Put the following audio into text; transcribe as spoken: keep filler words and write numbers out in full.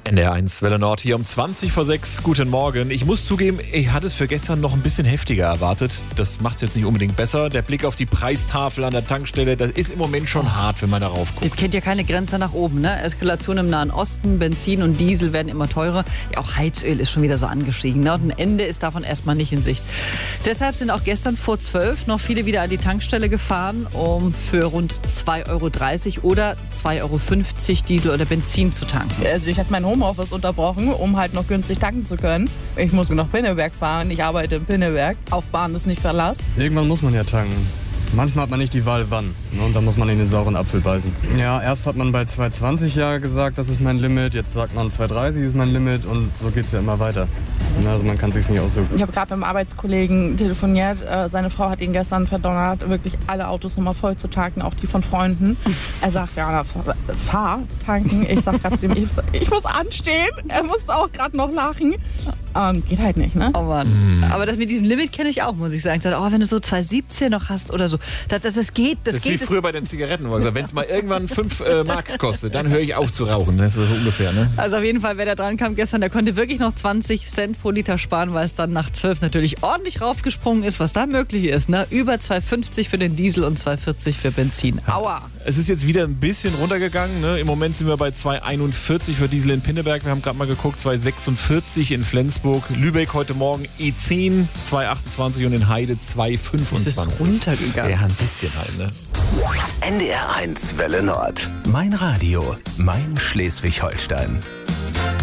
N D R eins Welle Nord hier um zwanzig vor sechs. Guten Morgen. Ich muss zugeben, ich hatte es für gestern noch ein bisschen heftiger erwartet. Das macht es jetzt nicht unbedingt besser. Der Blick auf die Preistafel an der Tankstelle, das ist im Moment schon oh. hart, wenn man darauf guckt. Das kennt ja keine Grenze nach oben, ne? Eskalation im Nahen Osten, Benzin und Diesel werden immer teurer. Ja, auch Heizöl ist schon wieder so angestiegen, ne? Und ein Ende ist davon erstmal nicht in Sicht. Deshalb sind auch gestern vor zwölf noch viele wieder an die Tankstelle gefahren, um für rund zwei Euro dreißig oder zwei Euro fünfzig Diesel oder Benzin zu tanken. Also ich hatte mein Homeoffice unterbrochen, um halt noch günstig tanken zu können. Ich muss nach Pinneberg fahren, ich arbeite in Pinneberg. Auf Bahn ist nicht Verlass. Irgendwann muss man ja tanken. Manchmal hat man nicht die Wahl, wann. Ne? Und dann muss man in den sauren Apfel beißen. Ja, erst hat man bei zwei zwanzig ja gesagt, das ist mein Limit. Jetzt sagt man zwei dreißig ist mein Limit. Und so geht es ja immer weiter. Also man kann es sich nicht aussuchen. Ich habe gerade mit einem Arbeitskollegen telefoniert. Äh, seine Frau hat ihn gestern verdonnert, wirklich alle Autos nochmal voll zu tanken, auch die von Freunden. Er sagt, ja, na, fahr tanken. Ich sag gerade zu ihm, ich, ich muss anstehen. Er muss auch gerade noch lachen. Ähm, geht halt nicht, ne? Oh Mann. Mhm. Aber das mit diesem Limit kenne ich auch, muss ich sagen. Ich dachte, oh, wenn du so zwei siebzehn noch hast oder so, das, das, das geht. Das, das geht, ist wie früher bei den Zigaretten. Wenn es mal irgendwann fünf äh, Mark kostet, dann höre ich auf zu rauchen. Das ist so ungefähr, ne? Also auf jeden Fall, wer da dran kam gestern, der konnte wirklich noch zwanzig Cent pro Liter sparen, weil es dann nach zwölf natürlich ordentlich raufgesprungen ist, was da möglich ist, ne? Über zwei fünfzig für den Diesel und zwei vierzig für Benzin. Aua! Es ist jetzt wieder ein bisschen runtergegangen, ne? Im Moment sind wir bei zwei einundvierzig für Diesel in Pinneberg. Wir haben gerade mal geguckt, zwei sechsundvierzig in Flensburg. Lübeck heute Morgen E zehn, zwei achtundzwanzig und in Heide zwei fünfundzwanzig. Es ist runtergegangen. Ja, ein bisschen halt, ne? N D R eins Welle Nord. Mein Radio, mein Schleswig-Holstein.